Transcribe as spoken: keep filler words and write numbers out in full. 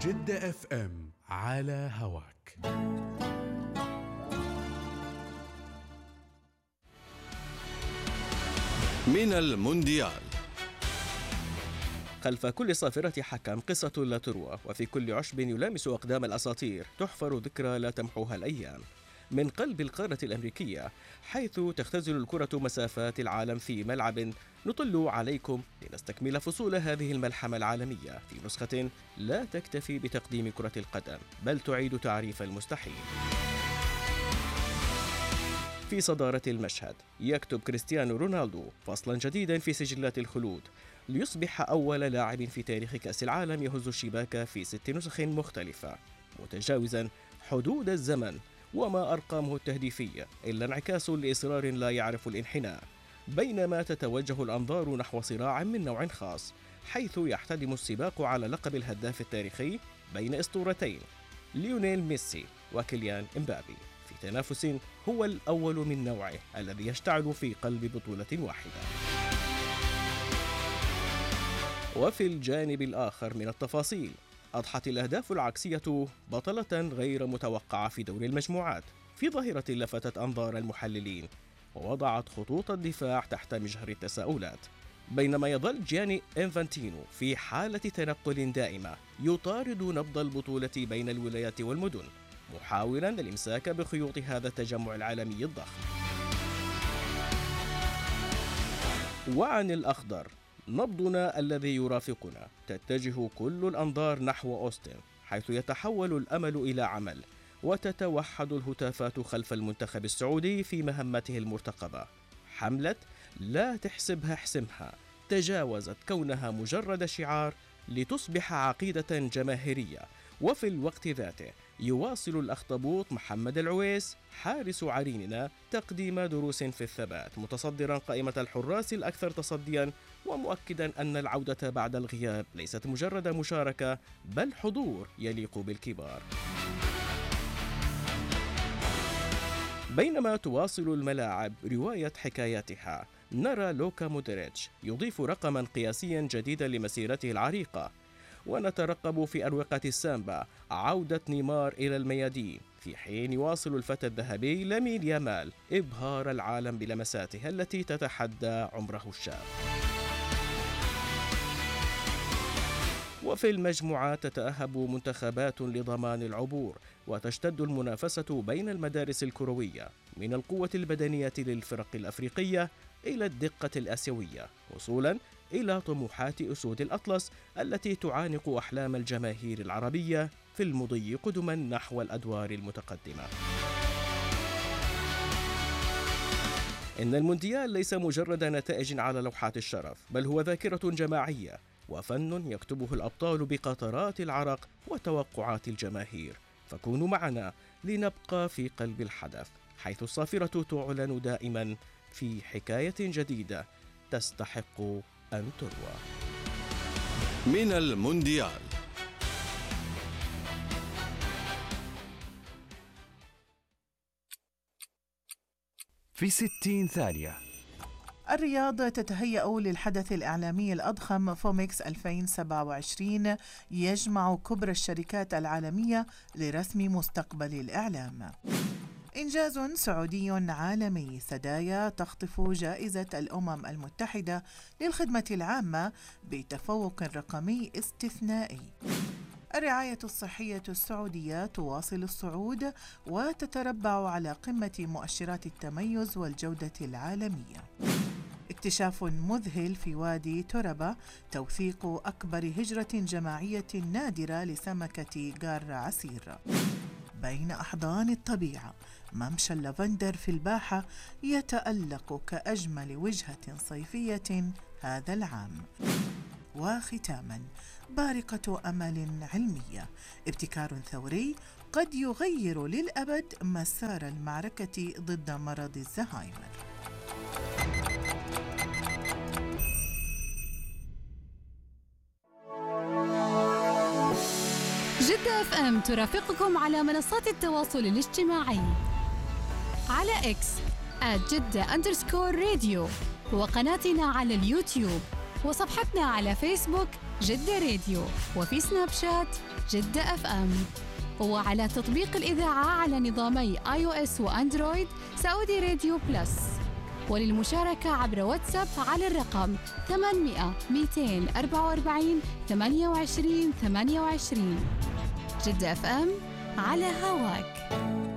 جدة اف ام على هواك. من المونديال. خلف كل صافرة حكم قصة لا تروى، وفي كل عشب يلامس أقدام الأساطير تحفر ذكرى لا تمحوها الأيام. من قلب القارة الأمريكية، حيث تختزل الكرة مسافات العالم في ملعب، نطل عليكم لنستكمل فصول هذه الملحمة العالمية في نسخة لا تكتفي بتقديم كرة القدم، بل تعيد تعريف المستحيل. في صدارة المشهد يكتب كريستيانو رونالدو فصلا جديدا في سجلات الخلود، ليصبح أول لاعب في تاريخ كأس العالم يهز الشباك في ست نسخ مختلفة، متجاوزا حدود الزمن وما أرقامه التهديفية إلا انعكاس لإصرار لا يعرف الانحناء. بينما تتوجه الأنظار نحو صراع من نوع خاص، حيث يحتدم السباق على لقب الهداف التاريخي بين أسطورتين، ليونيل ميسي وكيليان إمبابي، في تنافس هو الأول من نوعه الذي يشتعل في قلب بطولة واحدة. وفي الجانب الآخر من التفاصيل، أضحت الأهداف العكسية بطلة غير متوقعة في دور المجموعات، في ظاهرة لفتت أنظار المحللين ووضعت خطوط الدفاع تحت مجهر التساؤلات. بينما يظل جياني إنفانتينو في حالة تنقل دائمة يطارد نبض البطولة بين الولايات والمدن، محاولا الإمساك بخيوط هذا التجمع العالمي الضخم. وعن الأخضر، نبضنا الذي يرافقنا تتجه كل الأنظار نحو أوستن، حيث يتحول الأمل إلى عمل وتتوحد الهتافات خلف المنتخب السعودي في مهمته المرتقبة. حملة لا تحسبها احسمها تجاوزت كونها مجرد شعار لتصبح عقيدة جماهيرية. وفي الوقت ذاته يواصل الأخطبوط محمد العويس حارس عريننا تقديم دروس في الثبات، متصدرا قائمة الحراس الأكثر تصديا، ومؤكدا أن العودة بعد الغياب ليست مجرد مشاركة بل حضور يليق بالكبار. بينما تواصل الملاعب رواية حكاياتها، نرى لوكا مودريتش يضيف رقما قياسيا جديدا لمسيرته العريقة، ونترقب في أروقة السامبا عودة نيمار إلى الميادين، في حين يواصل الفتى الذهبي لامين يامال إبهار العالم بلمساته التي تتحدى عمره الشاب. وفي المجموعات تتأهب منتخبات لضمان العبور، وتشتد المنافسة بين المدارس الكروية، من القوة البدنية للفرق الأفريقية إلى الدقة الآسيوية، وصولا إلى طموحات أسود الأطلس التي تعانق أحلام الجماهير العربية في المضي قدما نحو الأدوار المتقدمة. إن المونديال ليس مجرد نتائج على لوحات الشرف، بل هو ذاكرة جماعية وفن يكتبه الأبطال بقطرات العرق وتوقعات الجماهير. فكونوا معنا لنبقى في قلب الحدث، حيث الصافرة تعلن دائما في حكاية جديدة تستحق أن تروى. من المونديال. في ستين ثانية. الرياض تتهيأ للحدث الإعلامي الأضخم فوميكس ألفين وسبعة وعشرين، يجمع كبرى الشركات العالمية لرسم مستقبل الإعلام. إنجاز سعودي عالمي، سدايا تخطف جائزة الأمم المتحدة للخدمة العامة بتفوق رقمي استثنائي. الرعاية الصحية السعودية تواصل الصعود وتتربع على قمة مؤشرات التميز والجودة العالمية. اكتشاف مذهل في وادي تربة، توثيق أكبر هجرة جماعية نادرة لسمكة غار عسير. بين أحضان الطبيعة، ممشى اللافندر في الباحة يتألق كأجمل وجهة صيفية هذا العام. وختاما، بارقة أمل علمية، ابتكار ثوري قد يغير للأبد مسار المعركة ضد مرض الزهايمر. جدة اف ام ترافقكم على منصات التواصل الاجتماعي، على اكس آت جدة أندرسكور راديو، وقناتنا على اليوتيوب وصفحتنا على فيسبوك جدة راديو، وفي سناب شات جدة اف ام، وعلى تطبيق الإذاعة على نظامي آي أو إس وأندرويد سعودي راديو بلس. وللمشاركة عبر واتساب على الرقم ثمانمئة مئتين وأربعة وأربعين ثمانية وعشرين ثمانية وعشرين. جدة اف ام على هواك.